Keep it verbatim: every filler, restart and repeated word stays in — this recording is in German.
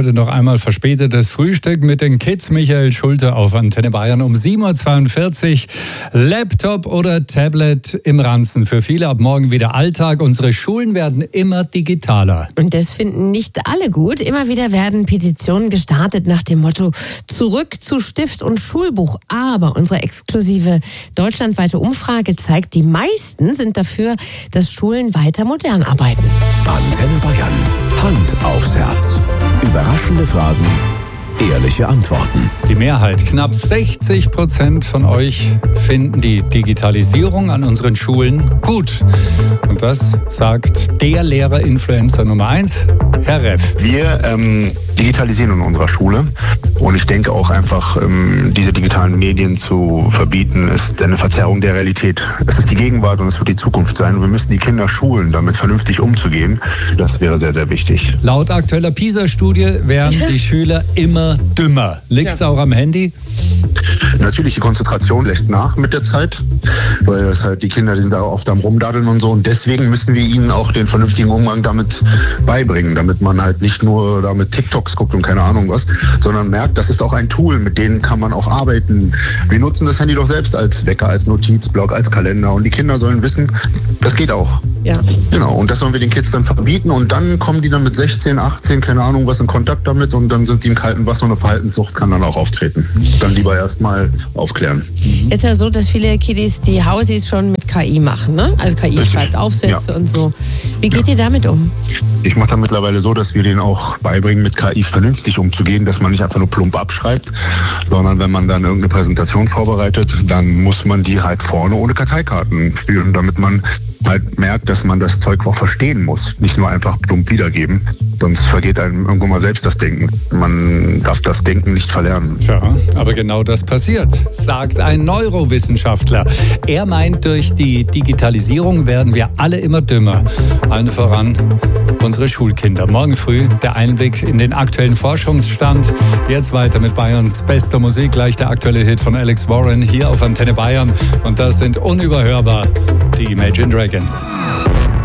heute noch einmal verspätetes Frühstück mit den Kids. Michael Schulte auf Antenne Bayern um sieben Uhr zweiundvierzig. Laptop oder Tablet im Ranzen. Für viele ab morgen wieder Alltag. Unsere Schulen werden immer digitaler. Und das finden nicht alle gut. Immer wieder werden Petitionen gestartet nach dem Motto zurück zu Stift und Schulbuch. Aber unsere exklusive deutschlandweite Umfrage zeigt, die meisten sind dafür, dass Schulen weiter modern arbeiten. Antenne Bayern. Hand aufs Herz. Überraschende Fragen, ehrliche Antworten. Die Mehrheit, knapp sechzig Prozent von euch finden die Digitalisierung an unseren Schulen gut. Und das sagt der Lehrer-Influencer Nummer eins, Herr Reff. Wir ähm, digitalisieren in unserer Schule und ich denke auch einfach, ähm, diese digitalen Medien zu verbieten, ist eine Verzerrung der Realität. Es ist die Gegenwart und es wird die Zukunft sein. Und wir müssen die Kinder schulen, damit vernünftig umzugehen. Das wäre sehr, sehr wichtig. Laut aktueller PISA-Studie werden die Schüler immer dümmer. Liegt es ja auch am Handy? Natürlich, die Konzentration lässt nach mit der Zeit, weil das halt die Kinder, die sind da oft am Rumdaddeln und so. Und deswegen müssen wir ihnen auch den vernünftigen Umgang damit beibringen, damit man halt nicht nur da mit TikToks guckt und keine Ahnung was, sondern merkt, das ist auch ein Tool, mit denen kann man auch arbeiten. Wir nutzen das Handy doch selbst als Wecker, als Notizblock, als Kalender und die Kinder sollen wissen, das geht auch. Ja. Genau, und das sollen wir den Kids dann verbieten und dann kommen die dann mit sechzehn, achtzehn, keine Ahnung was, in Kontakt damit und dann sind die im kalten Wasser und eine Verhaltenssucht kann dann auch auftreten. Dann lieber erstmal aufklären. Jetzt ja so, dass viele Kiddies die Hausis schon mit K I machen, ne? Also K I Richtig. schreibt Aufsätze Ja. und so. Wie geht Ja. ihr damit um? Ich mache da mittlerweile so, dass wir denen auch beibringen, mit K I vernünftig umzugehen, dass man nicht einfach nur plump abschreibt, sondern wenn man dann irgendeine Präsentation vorbereitet, dann muss man die halt vorne ohne Karteikarten führen, damit man halt merkt, dass man das Zeug auch verstehen muss, nicht nur einfach plump wiedergeben, sonst vergeht einem irgendwann mal selbst das Denken. Man darf das Denken nicht verlernen. Tja, aber genau das passiert, sagt ein Neurowissenschaftler. Er meint, durch die Digitalisierung werden wir alle immer dümmer. Allen voran unsere Schulkinder. Morgen früh der Einblick in den aktuellen Forschungsstand. Jetzt weiter mit Bayerns bester Musik. Gleich der aktuelle Hit von Alex Warren hier auf Antenne Bayern. Und das sind unüberhörbar die Imagine Dragons.